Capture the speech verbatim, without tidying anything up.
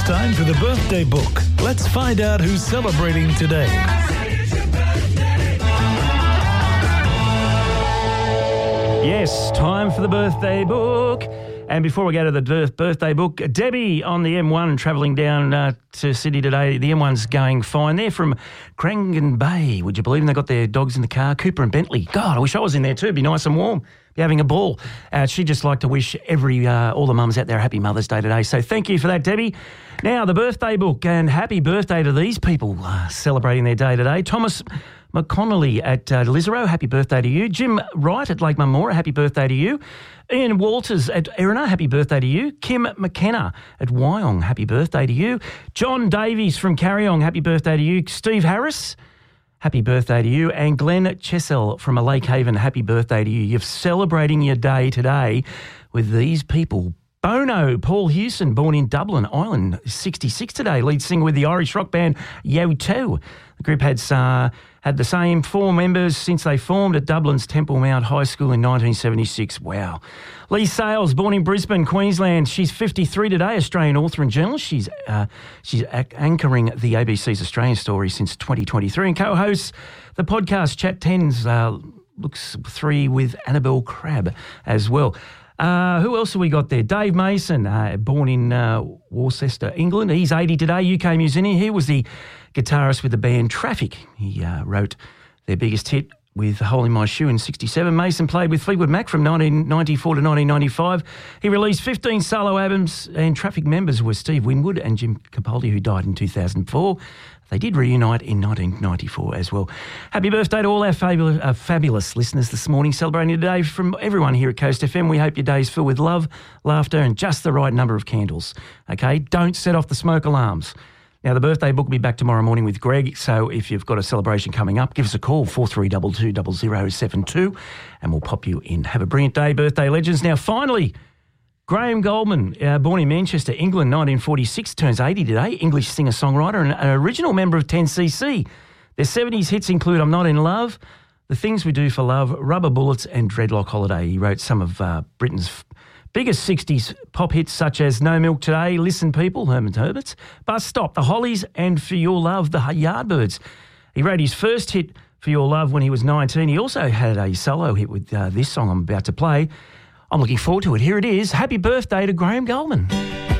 time for the birthday book. Let's find out who's celebrating today. Yes, time for the birthday book. And before we go to the birthday book, Debbie on the M one travelling down uh, to Sydney today. The M one's going fine. They're from Crangan Bay, would you believe? And they've got their dogs in the car, Cooper and Bentley. God, I wish I was in there too. It'd be nice and warm. Be having a ball. Uh, she'd just like to wish every uh, all the mums out there a happy Mother's Day today. So thank you for that, Debbie. Now, the birthday book, and happy birthday to these people uh, celebrating their day today. Thomas McConnelly at uh, Lisero, happy birthday to you. Jim Wright at Lake Mamora, happy birthday to you. Ian Walters at Erina, happy birthday to you. Kim McKenna at Wyong, happy birthday to you. John Davies from Carryong, happy birthday to you. Steve Harris, happy birthday to you. And Glenn Chessell from Lake Haven, happy birthday to you. You're celebrating your day today with these people. Bono, Paul Hewson, born in Dublin, Ireland, sixty-six today, lead singer with the Irish rock band Yo two. The group had uh, had the same four members since they formed at Dublin's Temple Mount High School in nineteen seventy-six. Wow. Lee Sales, born in Brisbane, Queensland. She's fifty-three today, Australian author and journalist. She's uh, she's anchoring the A B C's Australian Story since twenty twenty-three and co-hosts the podcast Chat Tens, uh, looks three with Annabelle Crabb as well. Uh, who else have we got there? Dave Mason, uh, born in uh, Worcester, England. He's eighty today, U K musician. He was the guitarist with the band Traffic. He uh, wrote their biggest hit with Hole in My Shoe in sixty-seven. Mason played with Fleetwood Mac from nineteen ninety-four to nineteen ninety-five. He released fifteen solo albums, and Traffic members were Steve Winwood and Jim Capaldi, who died in two thousand four. They did reunite in nineteen ninety-four as well. Happy birthday to all our fabulous, uh, fabulous listeners this morning, celebrating today from everyone here at Coast F M. We hope your day's filled with love, laughter and just the right number of candles. Okay, don't set off the smoke alarms. Now, the birthday book will be back tomorrow morning with Greg, so if you've got a celebration coming up, give us a call, four three two two, zero zero seven two, and we'll pop you in. Have a brilliant day, birthday legends. Now, finally, Graham Goldman, uh, born in Manchester, England, nineteen forty-six, turns eighty today, English singer-songwriter and an original member of ten C C. Their seventies hits include I'm Not in Love, The Things We Do for Love, Rubber Bullets and Dreadlock Holiday. He wrote some of uh, Britain's f- biggest sixties pop hits such as No Milk Today, Listen People, Herman Herbert's, Bus Stop, The Hollies and For Your Love, The Yardbirds. He wrote his first hit, For Your Love, when he was nineteen. He also had a solo hit with uh, this song I'm about to play. I'm looking forward to it. Here it is. Happy birthday to Graham Goldman.